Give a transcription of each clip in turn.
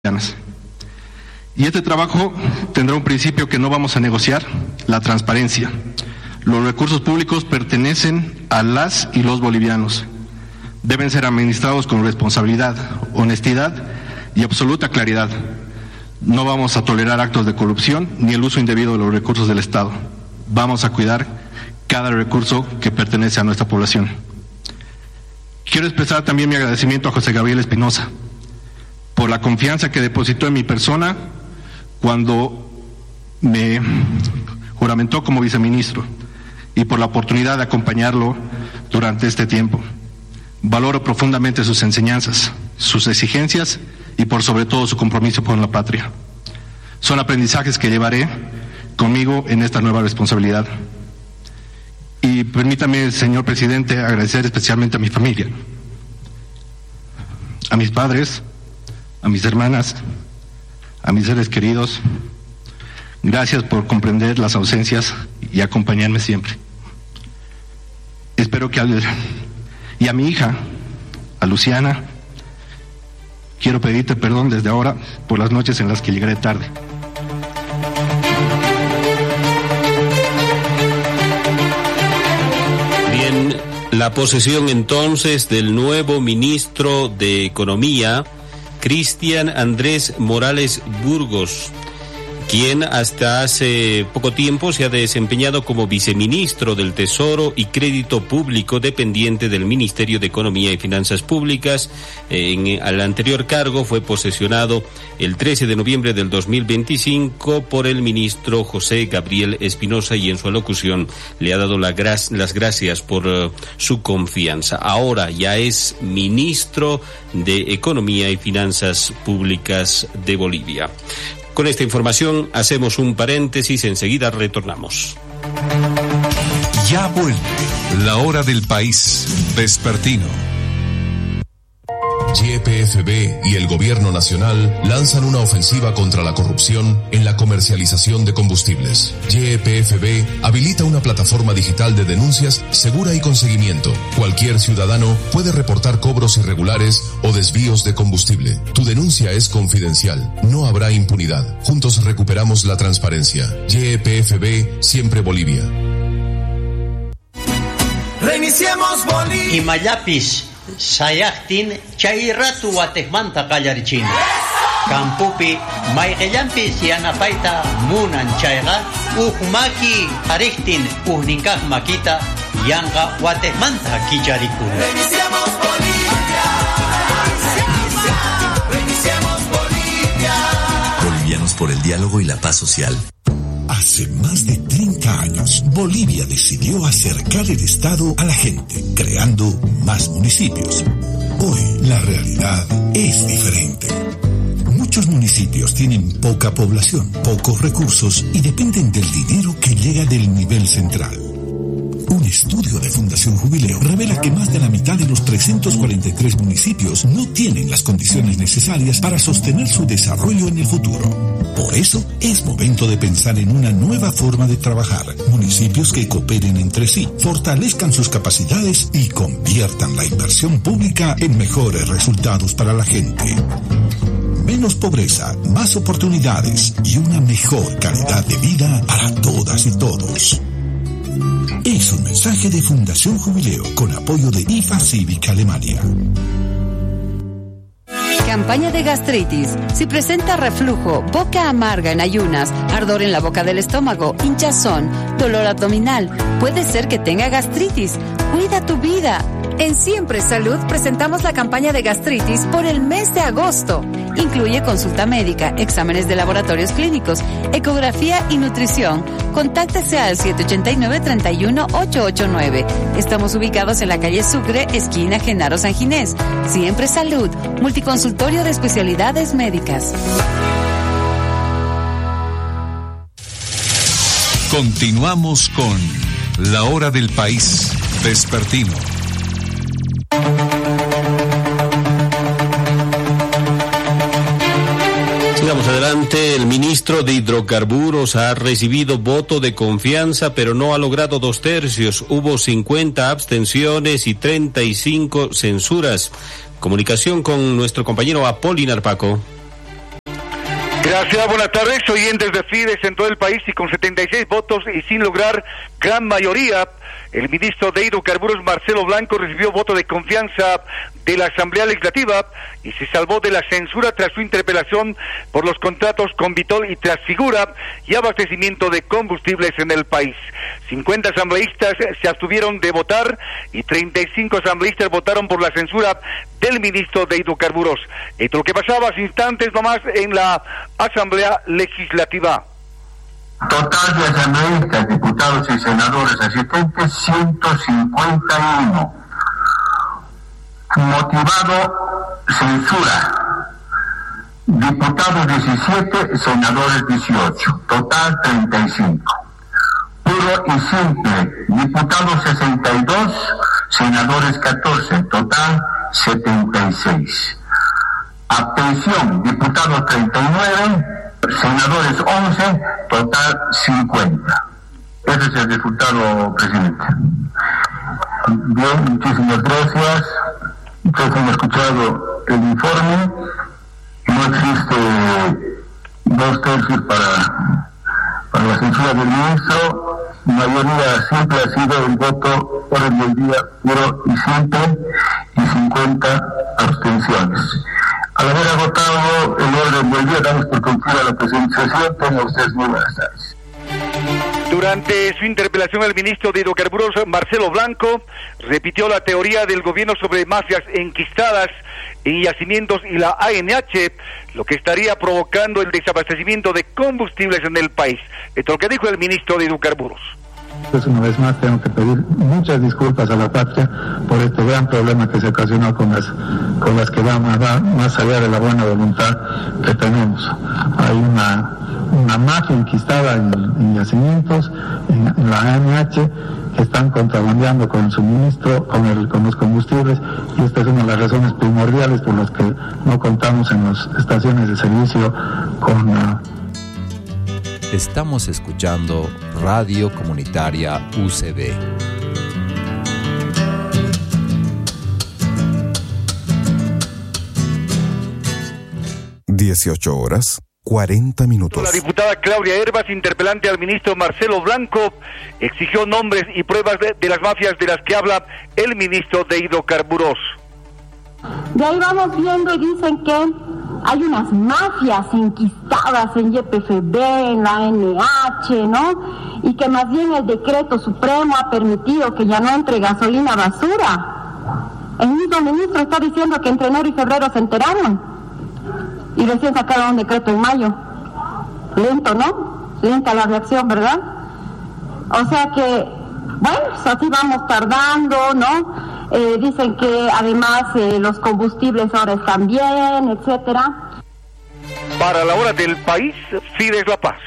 Y este trabajo tendrá un principio que no vamos a negociar: la transparencia. Los recursos públicos pertenecen a las y los bolivianos. Deben ser administrados con responsabilidad, honestidad y absoluta claridad. No vamos a tolerar actos de corrupción ni el uso indebido de los recursos del Estado. Vamos a cuidar cada recurso que pertenece a nuestra población. Quiero expresar también mi agradecimiento a José Gabriel Espinosa por la confianza que depositó en mi persona cuando me juramentó como viceministro y por la oportunidad de acompañarlo durante este tiempo. Valoro profundamente sus enseñanzas, sus exigencias y por sobre todo su compromiso con la patria. Son aprendizajes que llevaré conmigo en esta nueva responsabilidad. Y permítame, señor presidente, agradecer especialmente a mi familia, a mis padres, a mis hermanas, a mis seres queridos. Gracias por comprender las ausencias y acompañarme siempre. Espero que y a mi hija, a Luciana, quiero pedirte perdón desde ahora por las noches en las que llegaré tarde. Bien, la posesión entonces del nuevo ministro de Economía, Cristian Andrés Morales Burgos, quien hasta hace poco tiempo se ha desempeñado como viceministro del Tesoro y Crédito Público dependiente del Ministerio de Economía y Finanzas Públicas. Al anterior cargo fue posesionado el 13 de noviembre del 2025 por el ministro José Gabriel Espinosa y en su alocución le ha dado las gracias por su confianza. Ahora ya es ministro de Economía y Finanzas Públicas de Bolivia. Con esta información hacemos un paréntesis, enseguida retornamos. Ya vuelve la hora del país vespertino. YPFB y el Gobierno Nacional lanzan una ofensiva contra la corrupción en la comercialización de combustibles. YPFB habilita una plataforma digital de denuncias segura y con seguimiento. Cualquier ciudadano puede reportar cobros irregulares o desvíos de combustible. Tu denuncia es confidencial. No habrá impunidad. Juntos recuperamos la transparencia. YPFB, siempre Bolivia. Reiniciemos Bolivia. Y Mayapis Sayaktin chay ratu watejmanta qallarichin. Campupi mayqellampis yanapaita munan chayqa maki ariktin ninkaq makita yanqa watejmanta kicharikun. Reiniciemos Bolivia. Reiniciemos Bolivia. Bolivianos por el diálogo y la paz social. Hace más de 30 años, Bolivia decidió acercar el Estado a la gente, creando más municipios. Hoy, la realidad es diferente. Muchos municipios tienen poca población, pocos recursos y dependen del dinero que llega del nivel central. Un estudio de Fundación Jubileo revela que más de la mitad de los 343 municipios no tienen las condiciones necesarias para sostener su desarrollo en el futuro. Por eso, es momento de pensar en una nueva forma de trabajar. Municipios que cooperen entre sí, fortalezcan sus capacidades y conviertan la inversión pública en mejores resultados para la gente. Menos pobreza, más oportunidades y una mejor calidad de vida para todas y todos. Es un mensaje de Fundación Jubileo con apoyo de IFA Cívica Alemania. Campaña de gastritis. Si presenta reflujo, boca amarga en ayunas, ardor en la boca del estómago, hinchazón, dolor abdominal, puede ser que tenga gastritis. Cuida tu vida. En Siempre Salud presentamos la campaña de gastritis por el mes de agosto. Incluye consulta médica, exámenes de laboratorios clínicos, ecografía y nutrición. Contáctese al 789-31-889. Estamos ubicados en la calle Sucre, esquina Genaro San Ginés. Siempre Salud, multiconsultorio de especialidades médicas. Continuamos con la hora del país vespertino. Sigamos adelante. El ministro de Hidrocarburos ha recibido voto de confianza, pero no ha logrado 2/3. Hubo 50 abstenciones y 35 censuras. Comunicación con nuestro compañero Apolinar Paco. Gracias, buenas tardes, oyentes de Fides en todo el país y con 76 votos y sin lograr gran mayoría, el ministro de Hidrocarburos, Marcelo Blanco, recibió voto de confianza de la Asamblea Legislativa y se salvó de la censura tras su interpelación por los contratos con Vitol y Transfigura y abastecimiento de combustibles en el país. 50 asambleístas se abstuvieron de votar y 35 asambleístas votaron por la censura del ministro de Hidrocarburos. Esto es lo que pasaba hace instantes nomás en la Asamblea Legislativa. Total de asambleístas, diputados y senadores asistentes, 151. Motivado, censura. Diputados 17, senadores 18. Total 35. Puro y simple, diputados 62, senadores 14. Total 76. Abstención, diputados 39, senadores 11, total 50. Ese es el resultado, presidente. Bien, muchísimas gracias. Ustedes han escuchado el informe. No existe 2/3 para la censura del ministro. Mayoría simple ha sido el voto por el del día puro y simple y 50 abstenciones. Al haber agotado el orden del día, damos por concluida la presentación. Tengan ustedes muy buenas tardes. Durante su interpelación, el ministro de Hidrocarburos, Marcelo Blanco, repitió la teoría del gobierno sobre mafias enquistadas en yacimientos y la ANH, lo que estaría provocando el desabastecimiento de combustibles en el país. Esto es lo que dijo el ministro de Hidrocarburos. Pues una vez más tengo que pedir muchas disculpas a la patria por este gran problema que se ocasionó con las que van más allá de la buena voluntad que tenemos. Hay una mafia enquistada en yacimientos, en la ANH, que están contrabandeando con el suministro, con los combustibles, y esta es una de las razones primordiales por las que no contamos en las estaciones de servicio con... Estamos escuchando Radio Comunitaria UCB. (18:40). La diputada Claudia Hervas, interpelante al ministro Marcelo Blanco, exigió nombres y pruebas de las mafias de las que habla el ministro de Hidrocarburos. De ahí vamos viendo y dicen que hay unas mafias enquistadas en YPFB, en la ANH, ¿no? Y que más bien el decreto supremo ha permitido que ya no entre gasolina basura. El mismo ministro está diciendo que entre enero y febrero se enteraron. Y recién sacaron un decreto en mayo. Lento, ¿no? Lenta la reacción, ¿verdad? O sea que, bueno, pues así vamos tardando, ¿no? Dicen que además los combustibles ahora están bien, etcétera. Para la hora del país, Fides La Paz.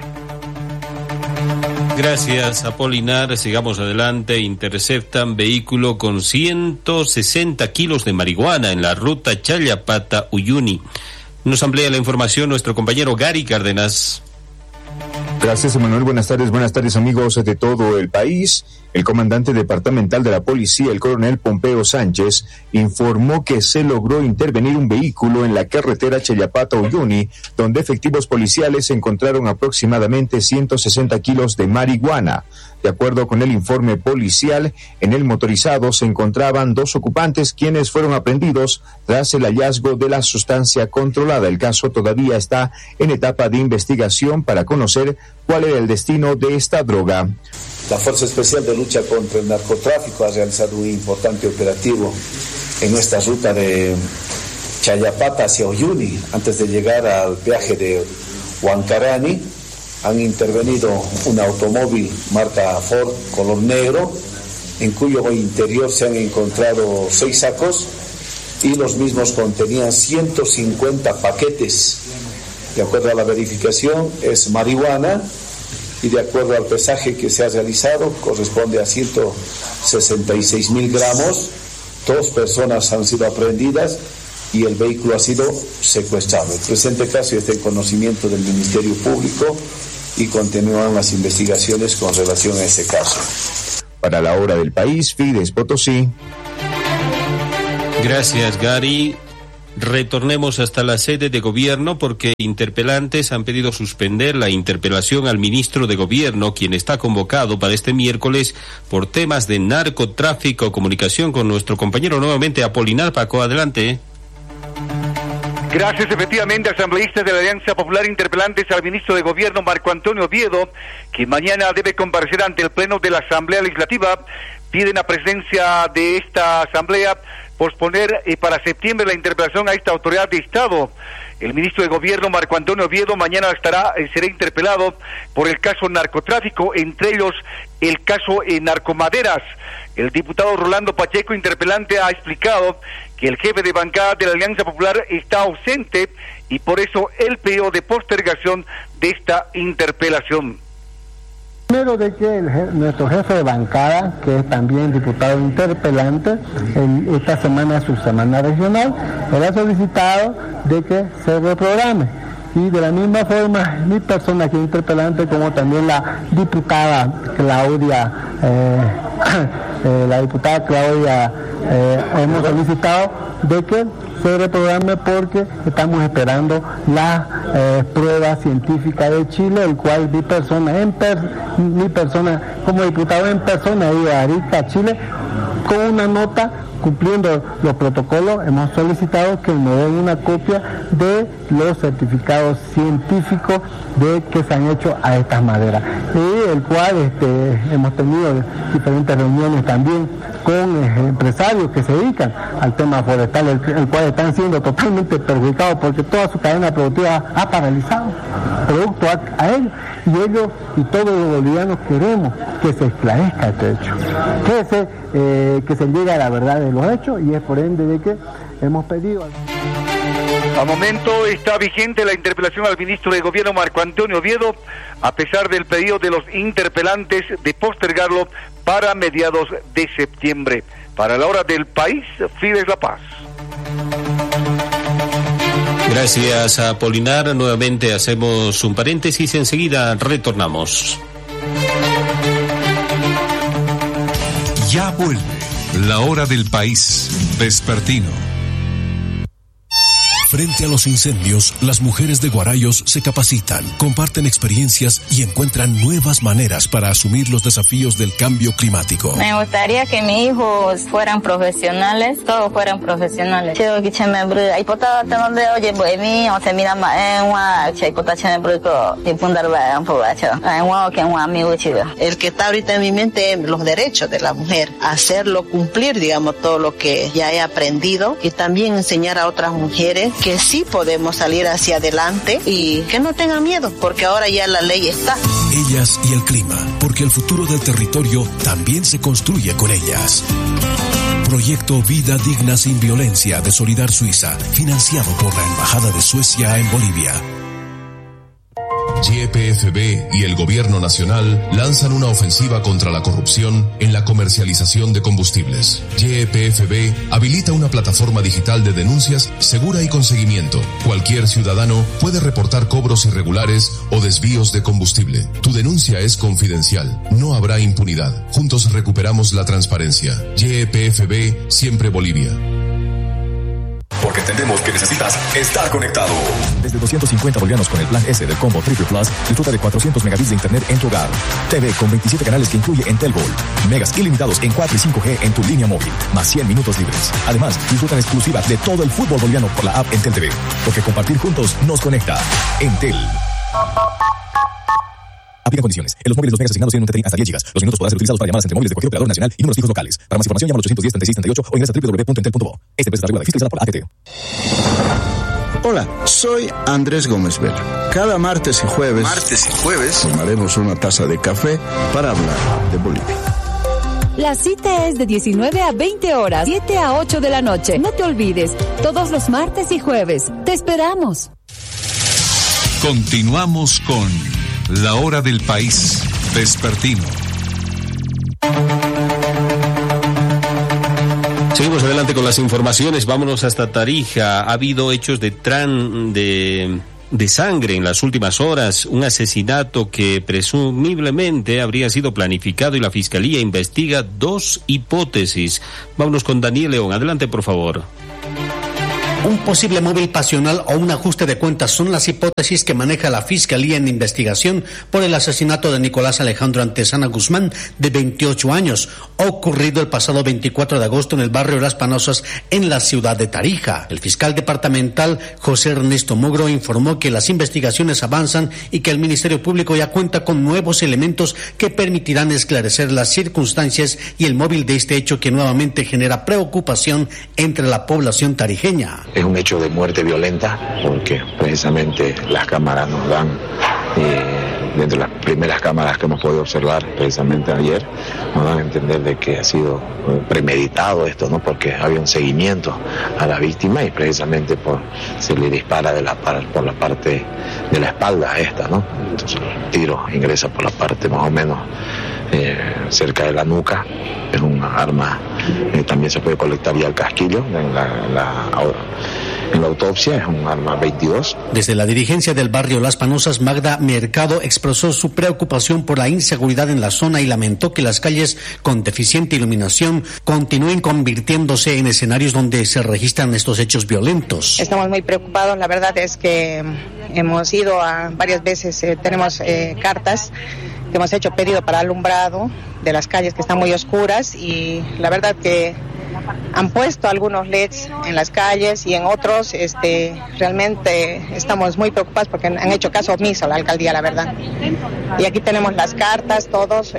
Gracias, Apolinar. Sigamos adelante. Interceptan vehículo con 160 kilos de marihuana en la ruta Chayapata-Uyuni. Nos amplía la información nuestro compañero Gary Cárdenas. Gracias, Emanuel. Buenas tardes amigos de todo el país. El comandante departamental de la policía, el coronel Pompeo Sánchez, informó que se logró intervenir un vehículo en la carretera Chayapata-Uyuni, donde efectivos policiales encontraron aproximadamente 160 kilos de marihuana. De acuerdo con el informe policial, en el motorizado se encontraban 2 ocupantes quienes fueron aprehendidos tras el hallazgo de la sustancia controlada. El caso todavía está en etapa de investigación para conocer cuál era el destino de esta droga. La Fuerza Especial de Lucha contra el Narcotráfico ha realizado un importante operativo en esta ruta de Chayapata hacia Uyuni. Antes de llegar al peaje de Huancarani, han intervenido un automóvil marca Ford color negro, en cuyo interior se han encontrado 6 sacos y los mismos contenían 150 paquetes. De acuerdo a la verificación, es marihuana, y de acuerdo al pesaje que se ha realizado, corresponde a 166.000 gramos. 2 personas han sido aprehendidas y el vehículo ha sido secuestrado. El presente caso está en conocimiento del Ministerio Público y continúan las investigaciones con relación a este caso. Para la hora del país, Fides Potosí. Gracias, Gary. Retornemos hasta la sede de gobierno porque interpelantes han pedido suspender la interpelación al ministro de Gobierno, quien está convocado para este miércoles por temas de narcotráfico. Comunicación con nuestro compañero nuevamente, Apolinar Paco. Adelante. Gracias. Efectivamente, asambleístas de la Alianza Popular interpelantes al ministro de Gobierno, Marco Antonio Oviedo, que mañana debe comparecer ante el Pleno de la Asamblea Legislativa, piden a presidencia de esta Asamblea posponer para septiembre la interpelación a esta autoridad de Estado. El ministro de Gobierno, Marco Antonio Oviedo, mañana será interpelado por el caso narcotráfico, entre ellos el caso Narcomaderas. El diputado Rolando Pacheco, interpelante, ha explicado que el jefe de bancada de la Alianza Popular está ausente y por eso el pedido de postergación de esta interpelación. Primero de que nuestro jefe de bancada, que es también diputado interpelante, esta semana es su semana regional, él ha solicitado de que se reprograme. Y de la misma forma, mi persona que es interpelante, como también la diputada Claudia, hemos solicitado de que se reprograme porque estamos esperando la prueba científica de Chile, el cual mi persona como diputado en persona he ido a Arica, Chile, con una nota cumpliendo los protocolos. Hemos solicitado que nos den una copia de los certificados científicos de que se han hecho a estas maderas, y el cual hemos tenido diferentes reuniones también con empresarios que se dedican al tema forestal, el cual están siendo totalmente perjudicados porque toda su cadena productiva ha paralizado producto a ellos, y ellos y todos los bolivianos queremos que se esclarezca este hecho, que se llegue a la verdad de los hechos, y es por ende de que hemos pedido. Al momento está vigente la interpelación al ministro de Gobierno, Marco Antonio Oviedo, a pesar del pedido de los interpelantes de postergarlo para mediados de septiembre. Para la hora del país, Fides La Paz. Gracias, Apolinar. Nuevamente hacemos un paréntesis, enseguida retornamos. Ya vuelve la hora del país vespertino. Frente a los incendios, las mujeres de Guarayos se capacitan, comparten experiencias y encuentran nuevas maneras para asumir los desafíos del cambio climático. Me gustaría que mis hijos fueran profesionales, todos fueran profesionales. El que está ahorita en mi mente es los derechos de la mujer, hacerlo cumplir, digamos, todo lo que ya he aprendido, y también enseñar a otras mujeres que sí podemos salir hacia adelante y que no tengan miedo, porque ahora ya la ley está. Ellas y el clima, porque el futuro del territorio también se construye con ellas. Proyecto Vida Digna Sin Violencia de Solidar Suiza, financiado por la Embajada de Suecia en Bolivia. YPFB y el Gobierno Nacional lanzan una ofensiva contra la corrupción en la comercialización de combustibles. YPFB habilita una plataforma digital de denuncias segura y con seguimiento. Cualquier ciudadano puede reportar cobros irregulares o desvíos de combustible. Tu denuncia es confidencial. No habrá impunidad. Juntos recuperamos la transparencia. YPFB, siempre Bolivia. Porque entendemos que necesitas estar conectado. Desde 250 bolivianos con el plan S del combo Triple Plus, disfruta de 400 megabits de internet en tu hogar. TV con 27 canales que incluye Entelgol. Megas ilimitados en 4 y 5G en tu línea móvil, más 100 minutos libres. Además, disfruta en exclusiva de todo el fútbol boliviano por la app Entel TV. Porque compartir juntos nos conecta. Entel. Aplica condiciones. En los móviles los megas asignados tienen un catering hasta 10 GB. Los minutos podrán ser utilizados para llamadas entre móviles de cualquier operador nacional y números fijos locales. Para más información llama al 810-3638 o ingresa a www.entel.bo. Esta empresa está regulada y fiscalizada por ATT. Hola, soy Andrés Gómez Vela. Cada martes y jueves tomaremos una taza de café para hablar de Bolivia. La cita es de 19 a 20 horas, 7 a 8 de la noche. No te olvides, todos los martes y jueves. Te esperamos. Continuamos con La Hora del País vespertino. Seguimos adelante con las informaciones. Vámonos hasta Tarija. Ha habido hechos de sangre en las últimas horas. Un asesinato que presumiblemente habría sido planificado y la Fiscalía investiga 2 hipótesis. Vámonos con Daniel León. Adelante, por favor. Un posible móvil pasional o un ajuste de cuentas son las hipótesis que maneja la Fiscalía en investigación por el asesinato de Nicolás Alejandro Antezana Guzmán, de 28 años, ocurrido el pasado 24 de agosto en el barrio Las Panosas, en la ciudad de Tarija. El fiscal departamental José Ernesto Mogro informó que las investigaciones avanzan y que el Ministerio Público ya cuenta con nuevos elementos que permitirán esclarecer las circunstancias y el móvil de este hecho que nuevamente genera preocupación entre la población tarijeña. Es un hecho de muerte violenta porque precisamente las cámaras nos dan, dentro de las primeras cámaras que hemos podido observar precisamente ayer, nos dan a entender de que ha sido premeditado esto, ¿no? Porque había un seguimiento a la víctima y precisamente se le dispara por la parte de la espalda esta, ¿no? Entonces el tiro ingresa por la parte más o menos cerca de la nuca. Es un arma, también se puede colectar ya el casquillo en la autopsia, es un arma 22. Desde la dirigencia del barrio Las Panosas, Magda Mercado expresó su preocupación por la inseguridad en la zona y lamentó que las calles con deficiente iluminación continúen convirtiéndose en escenarios donde se registran estos hechos violentos. Estamos muy preocupados, la verdad es que hemos ido varias veces, tenemos cartas que hemos hecho pedido para alumbrado de las calles que están muy oscuras y la verdad que han puesto algunos LEDs en las calles y en otros realmente estamos muy preocupados porque han hecho caso omiso a la alcaldía, la verdad. Y aquí tenemos las cartas, todos.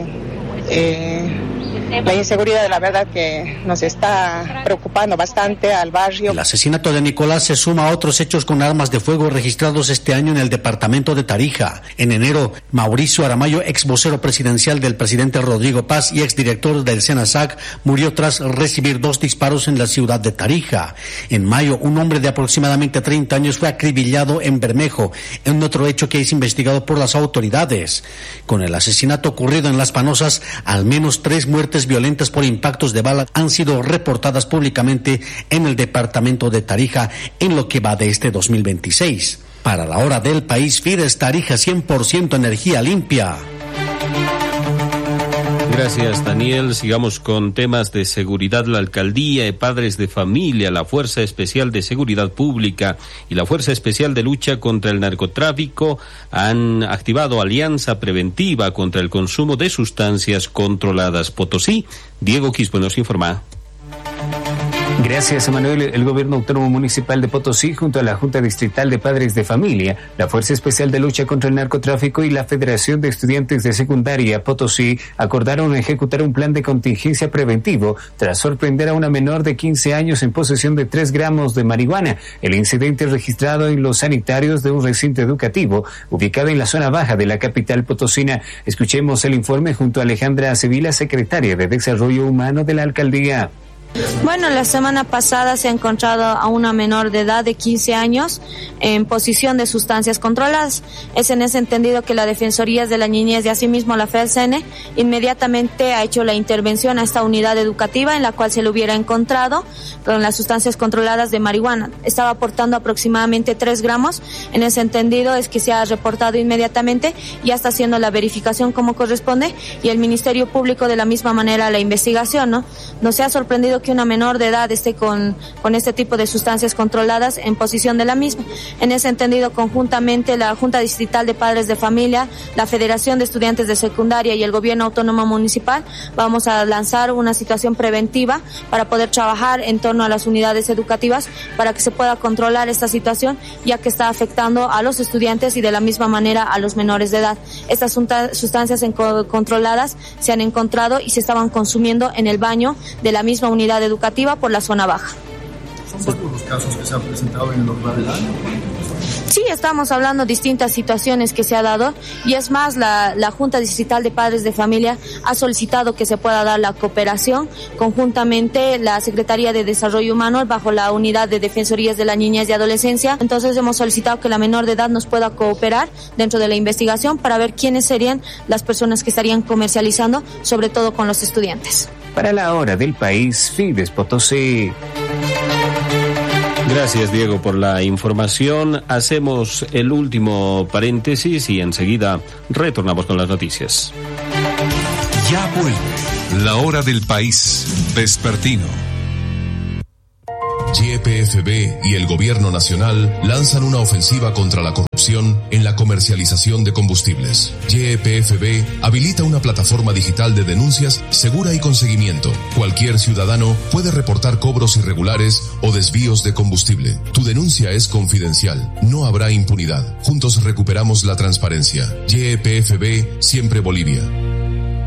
La inseguridad, la verdad, que nos está preocupando bastante al barrio. El asesinato de Nicolás se suma a otros hechos con armas de fuego registrados este año en el departamento de Tarija. En enero, Mauricio Aramayo, ex vocero presidencial del presidente Rodrigo Paz y exdirector del SENASAC, murió tras recibir 2 disparos en la ciudad de Tarija. En mayo, un hombre de aproximadamente 30 años fue acribillado en Bermejo, en otro hecho que es investigado por las autoridades. Con el asesinato ocurrido en Las Panosas, al menos 3 muertes violentas por impactos de bala han sido reportadas públicamente en el departamento de Tarija en lo que va de este 2026. Para la hora del país, Fides Tarija, 100% energía limpia. Gracias, Daniel. Sigamos con temas de seguridad. La Alcaldía de Padres de Familia, la Fuerza Especial de Seguridad Pública y la Fuerza Especial de Lucha contra el Narcotráfico han activado alianza preventiva contra el consumo de sustancias controladas. Potosí, Diego Quispe nos informa. Gracias, Emanuel. El Gobierno Autónomo Municipal de Potosí, junto a la Junta Distrital de Padres de Familia, la Fuerza Especial de Lucha contra el Narcotráfico y la Federación de Estudiantes de Secundaria Potosí, acordaron ejecutar un plan de contingencia preventivo tras sorprender a una menor de 15 años en posesión de 3 gramos de marihuana. El incidente registrado en los sanitarios de un recinto educativo ubicado en la zona baja de la capital potosina. Escuchemos el informe junto a Alejandra Sevilla, secretaria de Desarrollo Humano de la Alcaldía. Bueno, la semana pasada se ha encontrado a una menor de edad de 15 años en posesión de sustancias controladas. Es en ese entendido que la Defensoría de la Niñez y asimismo la FELCN inmediatamente ha hecho la intervención a esta unidad educativa en la cual se le hubiera encontrado con las sustancias controladas de marihuana. Estaba aportando aproximadamente 3 gramos. En ese entendido es que se ha reportado inmediatamente, ya está haciendo la verificación como corresponde y el Ministerio Público de la misma manera la investigación, ¿no? No se ha sorprendido que una menor de edad esté con este tipo de sustancias controladas en posesión de la misma. En ese entendido, conjuntamente la Junta Distrital de Padres de Familia, la Federación de Estudiantes de Secundaria y el Gobierno Autónomo Municipal vamos a lanzar una situación preventiva para poder trabajar en torno a las unidades educativas para que se pueda controlar esta situación, ya que está afectando a los estudiantes y de la misma manera a los menores de edad. Estas sustancias controladas se han encontrado y se estaban consumiendo en el baño de la misma unidad educativa por la zona baja. ¿Son pocos los casos que se han presentado en lo que va del año? Sí, estamos hablando de distintas situaciones que se ha dado y es más, la Junta Distrital de Padres de Familia ha solicitado que se pueda dar la cooperación conjuntamente la Secretaría de Desarrollo Humano bajo la Unidad de Defensorías de la Niñez y Adolescencia. Entonces hemos solicitado que la menor de edad nos pueda cooperar dentro de la investigación para ver quiénes serían las personas que estarían comercializando, sobre todo con los estudiantes. Para la hora del país, Fides Potosí. Gracias, Diego, por la información. Hacemos el último paréntesis y enseguida retornamos con las noticias. Ya vuelve la hora del país vespertino. YPFB y el Gobierno Nacional lanzan una ofensiva contra la corrupción en la comercialización de combustibles. YPFB habilita una plataforma digital de denuncias segura y con seguimiento. Cualquier ciudadano puede reportar cobros irregulares o desvíos de combustible. Tu denuncia es confidencial. No habrá impunidad. Juntos recuperamos la transparencia. YPFB, siempre Bolivia.